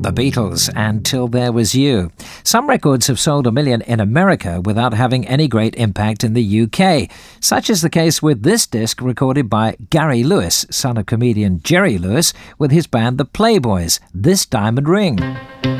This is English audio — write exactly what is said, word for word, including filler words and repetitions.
The Beatles and Till There Was You. Some records have sold a million in America without having any great impact in the U K. Such is the case with this disc recorded by Gary Lewis, son of comedian Jerry Lewis, with his band The Playboys, This Diamond Ring.